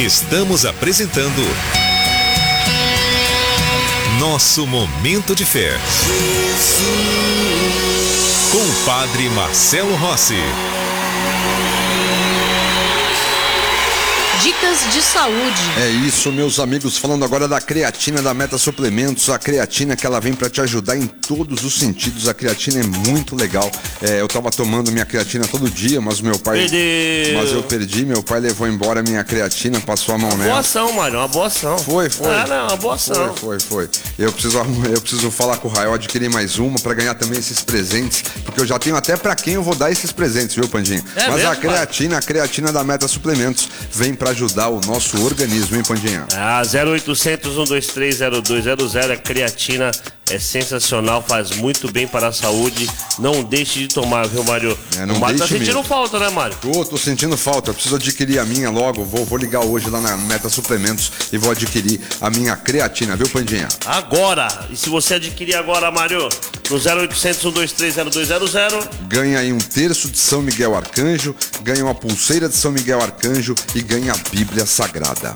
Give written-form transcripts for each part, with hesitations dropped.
Estamos apresentando Nosso Momento de Fé com o Padre Marcelo Rossi. Dicas de saúde. É isso, meus amigos, falando agora da creatina da Meta Suplementos. A creatina que ela vem para te ajudar em todos os sentidos. A creatina é muito legal. Eu tava tomando minha creatina todo dia, mas meu pai... Perdeu. Mas eu perdi, meu pai levou embora a minha creatina, passou a mão nela. Boa ação, Mário, uma boa ação. Foi. Ah, não, uma boa ação. Foi. Eu preciso falar com o Rael, adquirir mais uma para ganhar também esses presentes, porque eu já tenho até para quem eu vou dar esses presentes, viu, Pandinho? Mas mesmo, a creatina da Meta Suplementos vem para ajudar o nosso organismo, hein, Pandinha? 0800 123 0200, a creatina é sensacional, faz muito bem para a saúde. Não deixe de tomar, viu, Mário? Não o Mário tá deixe sentindo mesmo. Falta, né, Mário? Tô sentindo falta, eu preciso adquirir a minha logo. Vou ligar hoje lá na Meta Suplementos e vou adquirir a minha creatina, viu, Pandinha? Agora! E se você adquirir agora, Mário, no 0800 123 0200, ganha aí um terço de São Miguel Arcanjo, ganha uma pulseira de São Miguel Arcanjo e ganha a Bíblia Sagrada.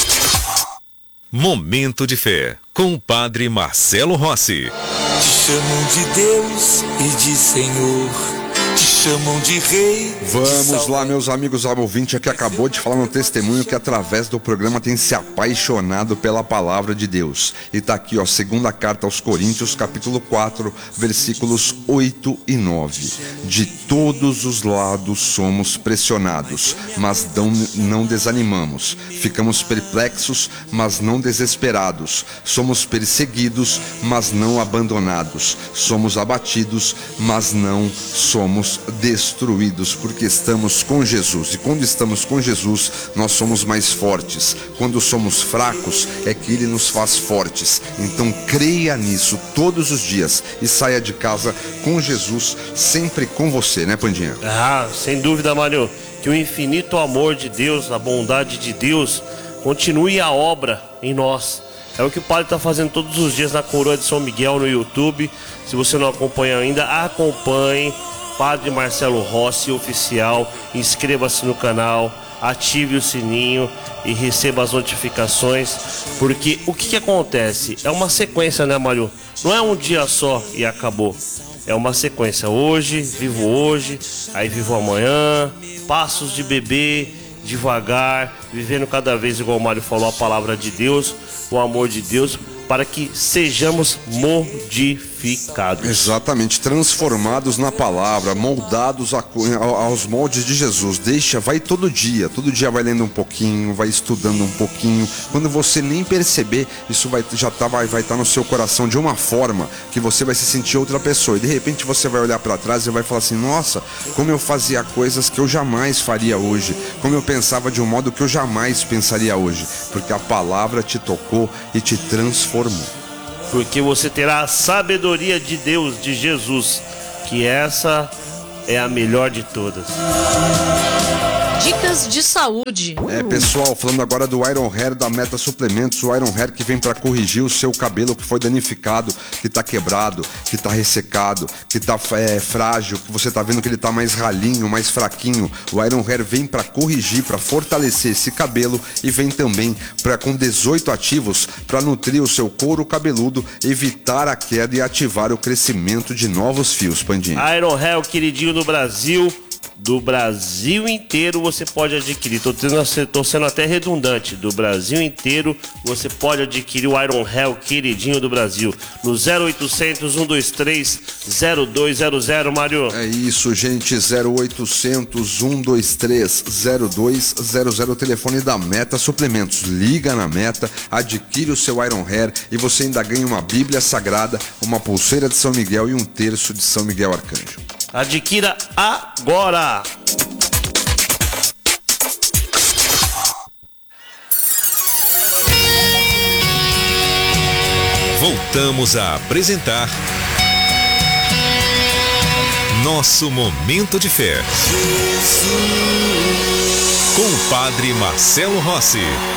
Momento de Fé com o Padre Marcelo Rossi. Te chamam de Deus e de Senhor, te chamam de Rei. Vamos lá, meus amigos, a ouvinte que acabou de falar no testemunho que através do programa tem se apaixonado pela palavra de Deus. E tá aqui, ó, segunda carta aos Coríntios, capítulo 4, versículos 8 e 9. De todos os lados somos pressionados, mas não desanimamos. Ficamos perplexos, mas não desesperados. Somos perseguidos, mas não abandonados. Somos abatidos, mas não somos destruídos, porque estamos com Jesus. E quando estamos com Jesus, nós somos mais fortes. Quando somos fracos, é que Ele nos faz fortes. Então creia nisso todos os dias e saia de casa com Jesus, sempre com você, né, Pandinha? Sem dúvida, Mário, que o infinito amor de Deus, a bondade de Deus, continue a obra em nós. É o que o Padre está fazendo todos os dias na Coroa de São Miguel no YouTube. Se você não acompanha ainda, acompanhe. Padre Marcelo Rossi Oficial, inscreva-se no canal, ative o sininho e receba as notificações, porque o que acontece? É uma sequência, né, Mário? Não é um dia só e acabou. É uma sequência. Hoje, aí vivo amanhã, passos de bebê, devagar, vivendo cada vez, igual o Mário falou, a palavra de Deus, o amor de Deus, para que sejamos modificados. Exatamente, transformados na palavra, moldados aos moldes de Jesus. Vai todo dia vai lendo um pouquinho, vai estudando um pouquinho. Quando você nem perceber, isso vai estar no seu coração de uma forma que você vai se sentir outra pessoa. E de repente você vai olhar para trás e vai falar assim: nossa, como eu fazia coisas que eu jamais faria hoje, como eu pensava de um modo que eu jamais pensaria hoje, porque a palavra te tocou e te transformou. Porque você terá a sabedoria de Deus, de Jesus, que essa é a melhor de todas. Dicas de saúde. Pessoal, falando agora do Iron Hair da Meta Suplementos. O Iron Hair que vem para corrigir o seu cabelo que foi danificado, que tá quebrado, que tá ressecado, que tá frágil, que você tá vendo que ele tá mais ralinho, mais fraquinho. O Iron Hair vem para corrigir, para fortalecer esse cabelo e vem também com 18 ativos para nutrir o seu couro cabeludo, evitar a queda e ativar o crescimento de novos fios, Pandinho. Iron Hair, o queridinho do Brasil inteiro você pode adquirir. Tô sendo até redundante. Do Brasil inteiro você pode adquirir o Iron Hair, o queridinho do Brasil, no 0800 123 0200, Mário. É isso, gente, 0800 123 0200, telefone da Meta Suplementos. Liga na Meta, adquire o seu Iron Hair e você ainda ganha uma Bíblia Sagrada, uma pulseira de São Miguel e um terço de São Miguel Arcanjo. Adquira agora! Voltamos a apresentar Nosso Momento de Fé com o Padre Marcelo Rossi.